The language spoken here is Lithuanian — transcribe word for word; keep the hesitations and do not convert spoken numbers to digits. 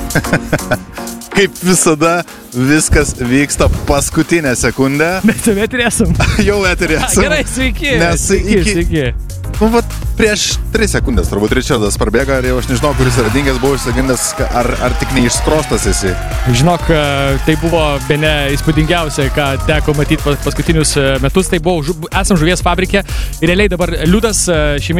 Kaip visada, viskas vyksta paskutinę sekundę. Mes jau eterį esam. Jau eterį esam. Gerai, sveiki. Nes sveiki, iki... sveiki. Nu, vat, prieš tris sekundės turbūt Ričardas parbėga ir jau aš nežinau, kuris yra dingęs, buvo išsigandęs, ar, ar tik neišskrostas esi. Žinok, tai buvo bene įspūdingiausia, ką teko matyti paskutinius metus. Tai buvo, esam žuvies fabrike ir realiai dabar Liudas šeimininkas